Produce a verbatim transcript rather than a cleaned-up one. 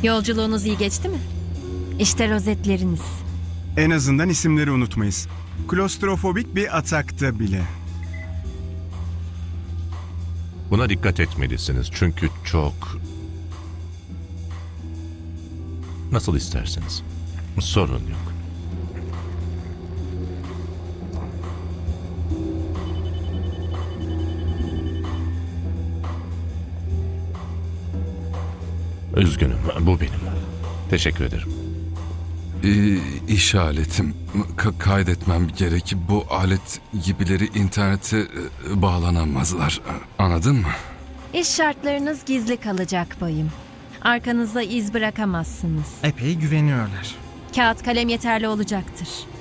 Yolculuğunuz iyi geçti mi? İşte rozetleriniz. En azından isimleri unutmayız. Klostrofobik bir atakta bile. Buna dikkat etmelisiniz çünkü çok... Nasıl isterseniz. Sorun yok. Üzgünüm, bu benim. Teşekkür ederim. Ee, iş aletim. Ka- kaydetmem gerek. Bu alet gibileri internete e, bağlanamazlar. Anladın mı? İş şartlarınız gizli kalacak bayım. Arkanızda iz bırakamazsınız. Epey güveniyorlar. Kağıt kalem yeterli olacaktır.